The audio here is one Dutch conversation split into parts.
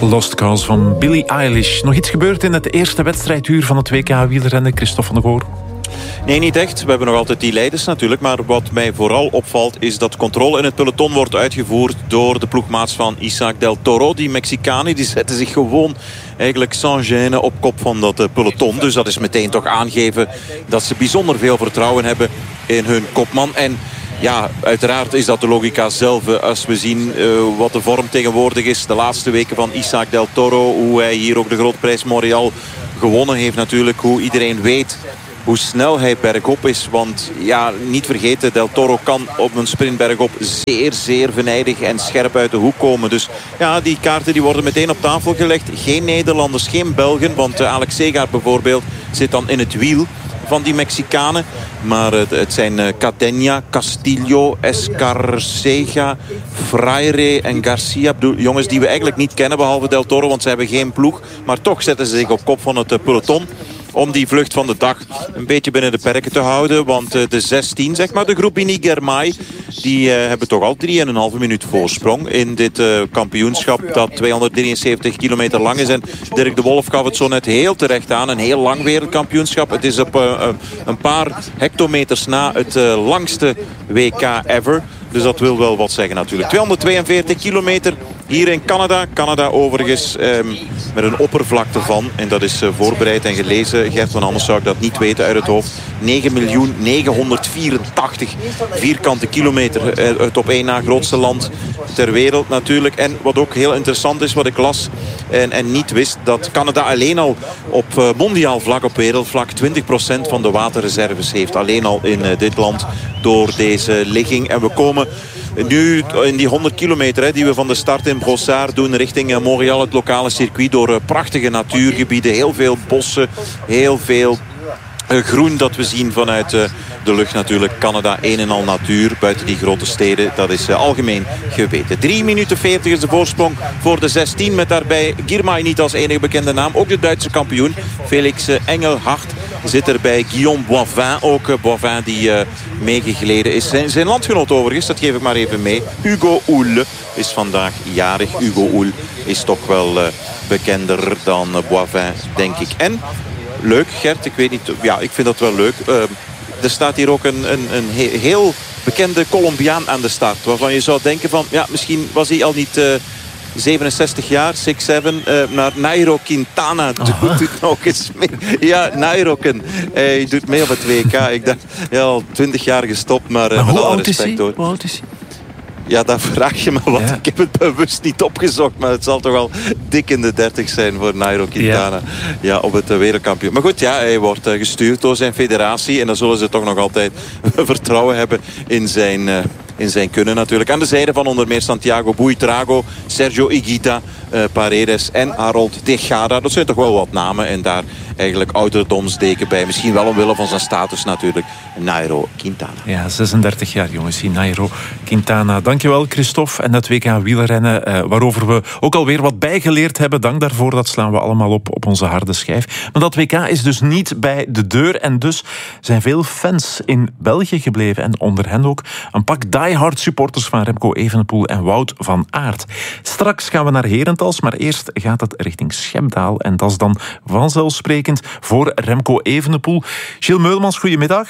Lost Cause van Billie Eilish. Nog iets gebeurd in het eerste wedstrijduur van het WK wielrennen, Christophe van der Goor? Nee, niet echt. We hebben nog altijd die leiders natuurlijk. Maar wat mij vooral opvalt is dat controle in het peloton wordt uitgevoerd door de ploegmaats van Isaac Del Toro. Die Mexicanen die zetten zich gewoon eigenlijk sans gêne op kop van dat peloton. Dus dat is meteen toch aangeven dat ze bijzonder veel vertrouwen hebben in hun kopman. En ja, uiteraard is dat de logica zelf. Als we zien wat de vorm tegenwoordig is. De laatste weken van Isaac Del Toro. Hoe hij hier ook de Grootprijs Montréal gewonnen heeft natuurlijk. Hoe iedereen weet hoe snel hij bergop is. Want ja, niet vergeten, Del Toro kan op een sprint bergop zeer, zeer venijnig en scherp uit de hoek komen. Dus ja, die kaarten die worden meteen op tafel gelegd. Geen Nederlanders, geen Belgen. Want Alex Segaard bijvoorbeeld zit dan in het wiel van die Mexicanen. Maar het zijn Cadena, Castillo, Escarcega, Freire en Garcia. Jongens die we eigenlijk niet kennen behalve Del Toro, want ze hebben geen ploeg. Maar toch zetten ze zich op kop van het peloton om die vlucht van de dag een beetje binnen de perken te houden. Want de 16, zeg maar, de groep Bini Girmay, die hebben toch al 3,5 minuut voorsprong in dit kampioenschap dat 273 kilometer lang is. En Dirk de Wolf gaf het zo net heel terecht aan. Een heel lang wereldkampioenschap. Het is op een paar hectometers na het langste WK ever. Dus dat wil wel wat zeggen natuurlijk. 242 kilometer hier in Canada. Canada overigens met een oppervlakte van, en dat is voorbereid en gelezen, Gert van Anders zou ik dat niet weten uit het hoofd, 9.984 vierkante kilometer. Het op één na grootste land ter wereld natuurlijk. En wat ook heel interessant is, wat ik las en niet wist, dat Canada alleen al op mondiaal vlak, op wereldvlak, 20% van de waterreserves heeft. Alleen al in dit land door deze ligging. En we komen nu in die 100 kilometer die we van de start in Brossard doen richting Montréal, het lokale circuit, door prachtige natuurgebieden, heel veel bossen, heel veel groen dat we zien vanuit de lucht natuurlijk. Canada, een en al natuur buiten die grote steden. Dat is algemeen geweten. 3 minuten 40 is de voorsprong voor de 16. Met daarbij Girmay niet als enige bekende naam. Ook de Duitse kampioen Felix Engelhardt zit er bij. Guillaume Boivin ook. Boivin die meegegleden is. Zijn landgenoot overigens, dat geef ik maar even mee. Hugo Houle is vandaag jarig. Hugo Houle is toch wel bekender dan Boivin, denk ik. En leuk, Gert, ik weet niet. Ja, ik vind dat wel leuk. Er staat hier ook een heel bekende Colombiaan aan de start. Waarvan je zou denken van, ja, misschien was hij al niet 67 jaar, 6'7", naar Nairo Quintana doet nog eens mee. Ja, Nairoken. Hij doet mee op het WK. Ik dacht, ja, al 20 jaar gestopt, maar hoe oud is hij? Hoe oud is hij? Ja, daar vraag je me wat. Ja. Ik heb het bewust niet opgezocht, maar het zal toch wel dik in de 30 zijn voor Nairo Quintana. Ja, op het wereldkampioen. Maar goed, ja, hij wordt gestuurd door zijn federatie. En dan zullen ze toch nog altijd vertrouwen hebben in zijn kunnen natuurlijk. Aan de zijde van onder meer Santiago Buitrago, Sergio Higuita, Paredes en Harold Tejada. Dat zijn toch wel wat namen. En daar eigenlijk ouderdomsdeken bij. Misschien wel omwille van zijn status natuurlijk. Nairo Quintana. Ja, 36 jaar jongens. Die Nairo Quintana. Dankjewel Christophe. En het WK wielrennen, waarover we ook alweer wat bijgeleerd hebben. Dank daarvoor. Dat slaan we allemaal op onze harde schijf. Maar dat WK is dus niet bij de deur. En dus zijn veel fans in België gebleven. En onder hen ook een pak diehard supporters van Remco Evenepoel en Wout van Aert. Straks gaan we naar Herentals, maar eerst gaat het richting Schepdaal. En dat is dan vanzelfsprekend voor Remco Evenepoel. Gilles Meulmans, goedemiddag.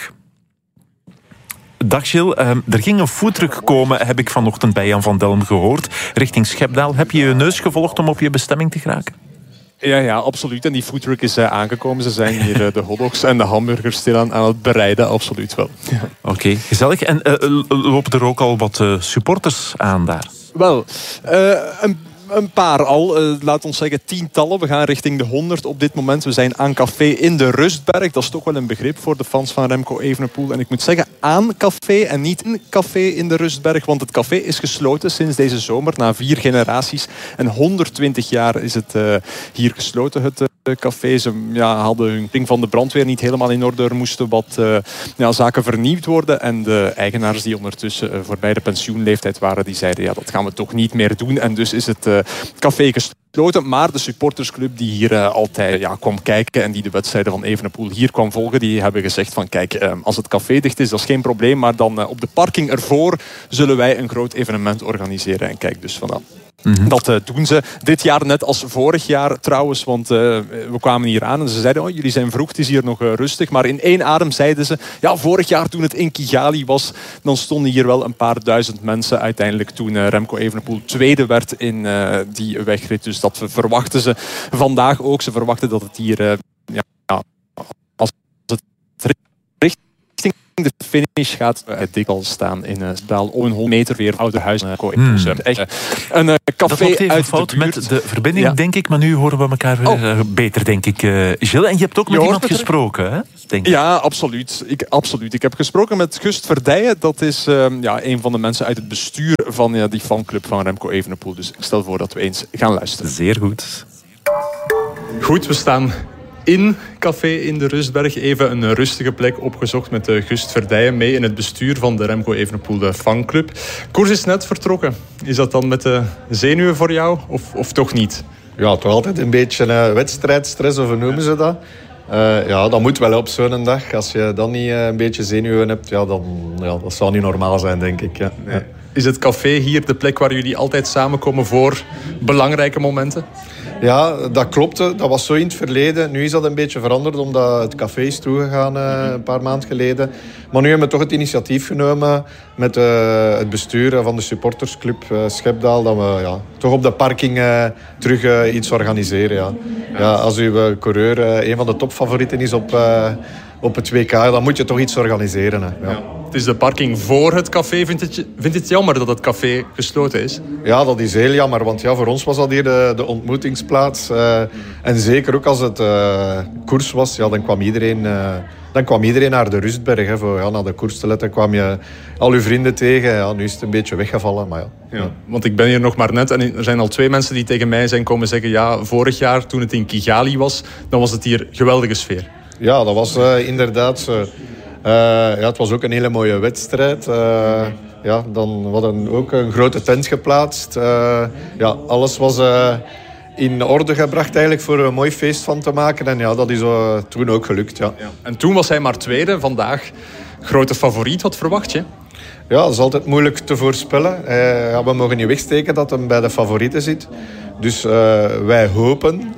Dag Gilles, er ging een foodtruck komen, heb ik vanochtend bij Jan van Delm gehoord, richting Schepdaal. Heb je je neus gevolgd om op je bestemming te geraken? Ja, absoluut. En die foodtruck is aangekomen. Ze zijn hier de hotdogs en de hamburgers stilaan aan het bereiden. Absoluut wel. Ja. Oké, gezellig. En lopen er ook al wat supporters aan daar? Wel, een paar al, laat ons zeggen tientallen. We gaan richting de 100 op dit moment. We zijn aan café in de Rustberg. Dat is toch wel een begrip voor de fans van Remco Evenepoel. En ik moet zeggen aan café en niet in café in de Rustberg. Want het café is gesloten sinds deze zomer. Na 4 generaties en 120 jaar is het hier gesloten, het café. Ze hadden hun ding van de brandweer niet helemaal in orde. Er moesten wat zaken vernieuwd worden. En de eigenaars die ondertussen voorbij de pensioenleeftijd waren, die zeiden, ja, dat gaan we toch niet meer doen. En dus is het café gesloten. Maar de supportersclub die hier altijd kwam kijken en die de wedstrijden van Evenepoel hier kwam volgen, die hebben gezegd van, kijk, als het café dicht is, dat is geen probleem. Maar dan op de parking ervoor zullen wij een groot evenement organiseren. En kijk, dus vanaf. Dat doen ze dit jaar net als vorig jaar trouwens. Want we kwamen hier aan en ze zeiden... jullie zijn vroeg, het is hier nog rustig. Maar in één adem zeiden ze... vorig jaar toen het in Kigali was... dan stonden hier wel een paar duizend mensen. Uiteindelijk toen Remco Evenepoel tweede werd in die wegrit. Dus dat verwachten ze vandaag ook. Ze verwachten dat het hier... als het richting de finish gaat dik al staan in Daal om een 100 meter weer oude huis. Echt een café dat uit fout de buurt. met de verbinding, denk ik. Maar nu horen we elkaar weer beter, denk ik. Gilles, en je hebt ook met iemand gesproken, hè? Denk ik. Ja, absoluut. Ik heb gesproken met Gust Verdijen. Dat is een van de mensen uit het bestuur van die fanclub van Remco Evenepoel. Dus ik stel voor dat we eens gaan luisteren. Zeer goed. Goed, we staan in café in de Rustberg. Even een rustige plek opgezocht met Gust Verdijen mee in het bestuur van de Remco Evenepoel fanclub. Koers is net vertrokken. Is dat dan met de zenuwen voor jou of toch niet? Ja, toch altijd een beetje wedstrijdstress, of hoe noemen ze dat? Dat moet wel op zo'n dag. Als je dan niet een beetje zenuwen hebt, dat zou niet normaal zijn, denk ik. Ja. Nee. Is het café hier de plek waar jullie altijd samenkomen voor belangrijke momenten? Ja, dat klopte. Dat was zo in het verleden. Nu is dat een beetje veranderd, omdat het café is toegegaan een paar maanden geleden. Maar nu hebben we toch het initiatief genomen met het bestuur van de supportersclub Schepdaal, dat we toch op de parking terug iets organiseren. Ja, als uw coureur een van de topfavorieten is op het WK, dan moet je toch iets organiseren. Hè. Ja. Het is de parking voor het café. Vindt het jammer dat het café gesloten is? Ja, dat is heel jammer. Want voor ons was dat hier de ontmoetingsplaats. En zeker ook als het koers was, dan kwam iedereen naar de Rustberg. Hè, voor naar de koers te letten. Kwam je al je vrienden tegen. Ja, nu is het een beetje weggevallen. Maar Want ik ben hier nog maar net en er zijn al 2 mensen die tegen mij zijn komen zeggen... vorig jaar toen het in Kigali was, dan was het hier geweldige sfeer. Ja, dat was inderdaad... het was ook een hele mooie wedstrijd. Dan hadden we ook een grote tent geplaatst. Alles was in orde gebracht eigenlijk voor een mooi feest van te maken. En dat is toen ook gelukt. Ja. En toen was hij maar tweede. Vandaag grote favoriet. Wat verwacht je? Ja, dat is altijd moeilijk te voorspellen. We mogen niet wegsteken dat hij bij de favorieten zit. Dus wij hopen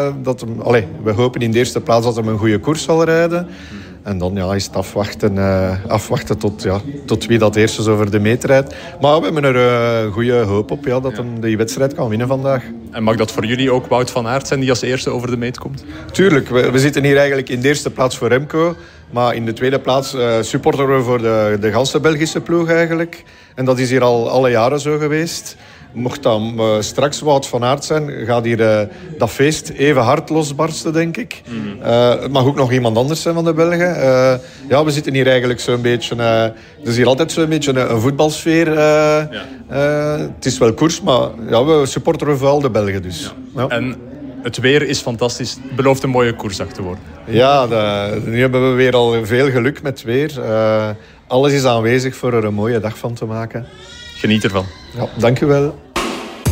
wij hopen in de eerste plaats dat hij een goede koers zal rijden. En dan is het afwachten tot wie dat eerst is over de meet rijdt. Maar we hebben er goede hoop op dat hij die wedstrijd kan winnen vandaag. En mag dat voor jullie ook Wout van Aert zijn die als eerste over de meet komt? Tuurlijk, we zitten hier eigenlijk in de eerste plaats voor Remco. Maar in de tweede plaats supporteren we voor de ganse Belgische ploeg eigenlijk. En dat is hier al alle jaren zo geweest. Mocht dan straks Wout van Aert zijn, gaat hier dat feest even hard losbarsten, denk ik. Het mag ook nog iemand anders zijn van de Belgen. We zitten hier eigenlijk zo'n beetje... het is hier altijd zo'n beetje een voetbalsfeer. Het is wel koers, maar we supporteren vooral de Belgen dus. Ja. En het weer is fantastisch. Het belooft een mooie koersdag te worden. Ja, nu hebben we weer al veel geluk met weer. Alles is aanwezig voor er een mooie dag van te maken. Geniet ervan. Ja, dank u wel.